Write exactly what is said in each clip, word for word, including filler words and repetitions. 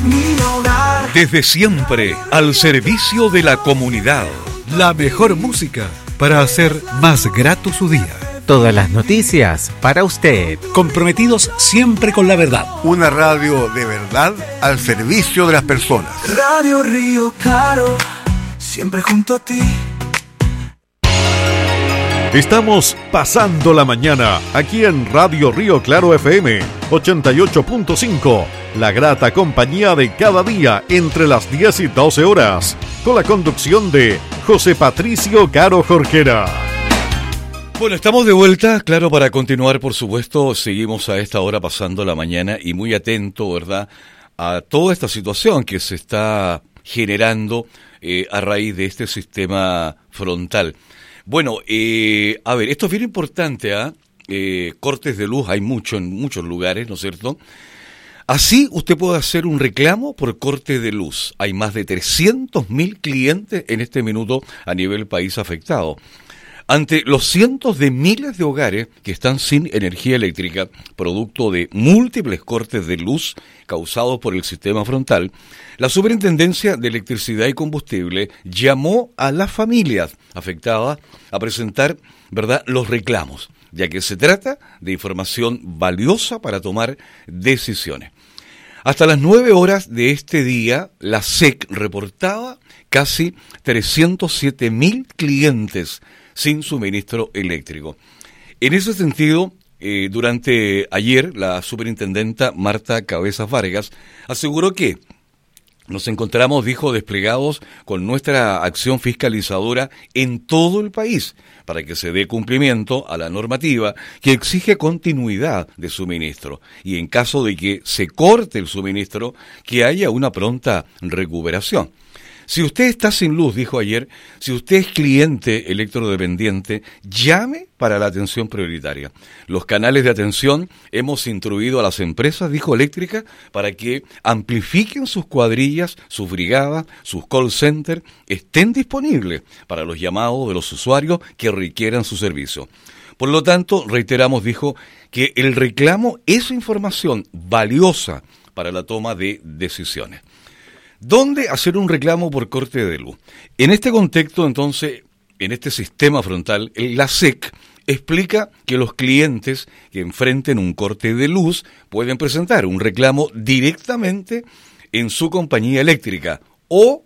mi hogar. Desde siempre, al servicio de la comunidad. La mejor música para hacer más grato su día. Todas las noticias para usted. Comprometidos siempre con la verdad. Una radio de verdad al servicio de las personas. Radio Río Claro, siempre junto a ti. Estamos pasando la mañana aquí en Radio Río Claro F M ochenta y ocho punto cinco. La grata compañía de cada día entre las diez y doce horas. Con la conducción de José Patricio Caro Jorquera. Bueno, estamos de vuelta, claro, para continuar, por supuesto, seguimos a esta hora pasando la mañana y muy atento, ¿verdad?, a toda esta situación que se está generando eh, a raíz de este sistema frontal. Bueno, eh, a ver, esto es bien importante, ¿ah? ¿eh? Cortes de luz hay mucho en muchos lugares, ¿no es cierto? Así usted puede hacer un reclamo por corte de luz. Hay más de trescientos mil clientes en este minuto a nivel país afectado. Ante los cientos de miles de hogares que están sin energía eléctrica, producto de múltiples cortes de luz causados por el sistema frontal, la Superintendencia de Electricidad y Combustible llamó a las familias afectadas a presentar, ¿verdad?, los reclamos, ya que se trata de información valiosa para tomar decisiones. Hasta las nueve horas de este día, la S E C reportaba casi trescientos siete mil clientes sin suministro eléctrico. En ese sentido, eh, durante ayer, la superintendenta Marta Cabezas Vargas aseguró que nos encontramos, dijo, desplegados con nuestra acción fiscalizadora en todo el país para que se dé cumplimiento a la normativa que exige continuidad de suministro y en caso de que se corte el suministro, que haya una pronta recuperación. Si usted está sin luz, dijo ayer, si usted es cliente electrodependiente, llame para la atención prioritaria. Los canales de atención hemos instruido a las empresas, dijo Eléctrica, para que amplifiquen sus cuadrillas, sus brigadas, sus call centers, estén disponibles para los llamados de los usuarios que requieran su servicio. Por lo tanto, reiteramos, dijo, que el reclamo es información valiosa para la toma de decisiones. ¿Dónde hacer un reclamo por corte de luz? En este contexto, entonces, en este sistema frontal, la S E C explica que los clientes que enfrenten un corte de luz pueden presentar un reclamo directamente en su compañía eléctrica o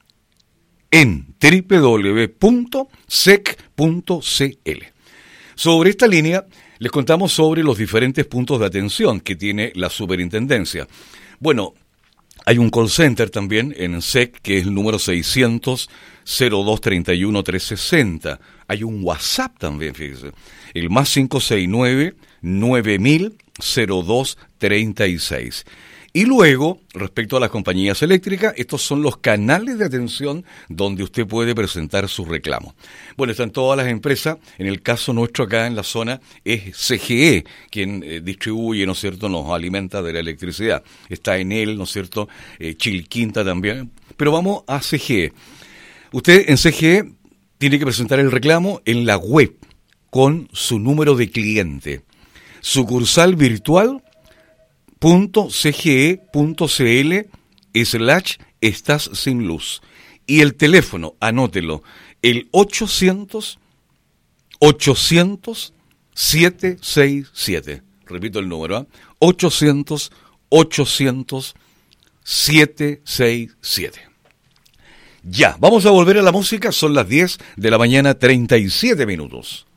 en doble u doble u doble u punto s e c punto c l. Sobre esta línea, les contamos sobre los diferentes puntos de atención que tiene la superintendencia. Bueno, hay un call center también en S E C, que es el número seiscientos, cero dos treinta y uno, trescientos sesenta. Hay un WhatsApp también, fíjese, el más cinco seis nueve, nueve mil, cero dos treinta y seis. Y luego, respecto a las compañías eléctricas, estos son los canales de atención donde usted puede presentar sus reclamos. Bueno, están todas las empresas, en el caso nuestro acá en la zona es C G E, quien eh, distribuye, ¿no es cierto?, nos alimenta de la electricidad. Está Enel, ¿no es cierto?, eh, Chilquinta también, pero vamos a C G E. Usted en C G E tiene que presentar el reclamo en la web con su número de cliente. Sucursal virtual punto cge.cl slash estás sin luz. Y el teléfono, anótelo, el ochocientos, ochocientos, setecientos sesenta y siete. Repito el número, ¿eh? ochocientos, ochocientos, setecientos sesenta y siete. Ya, vamos a volver a la música, son las diez de la mañana, treinta y siete minutos.